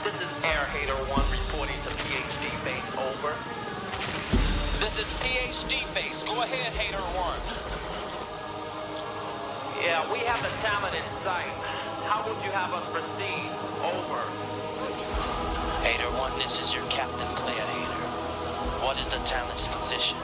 This is Air Hater 1 reporting to PhD base. Over. This is PhD base. Go ahead, Hater 1. Yeah, we have the talent in sight. How would you have us proceed? Over. Hater 1, this is your Captain Claire Hater. What is the talent's position?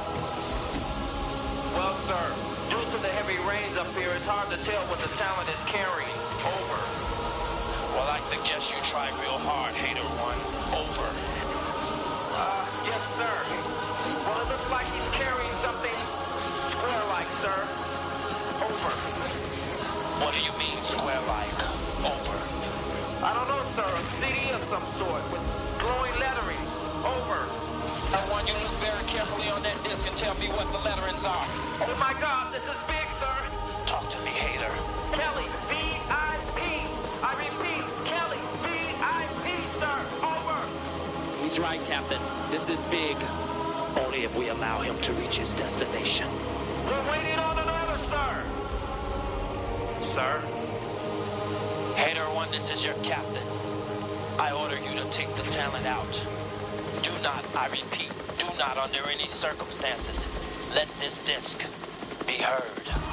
Well, sir, due to the heavy rains up here, it's hard to tell what the talent is carrying. Over. Well, I suggest you try real hard, Hater 1. Over. Yes, sir. Well, it looks like he's carrying something square-like, sir. Over. What do you mean, square-like? Over. I don't know, sir. A CD of some sort with glowing letterings. Over. I want you to look very carefully on that disc and tell me what the letterings are. Oh, my God, this is big, sir. Talk to me, Hater. Kelly, VIP. I repeat, Kelly, VIP, sir. Over. He's right, Captain. This is big. Only if we allow him to reach his destination. We're waiting on an order, sir. Sir? Hater 1, this is your captain. I order you to take the talent out. Do not, I repeat, do not under any circumstances let this disc be heard.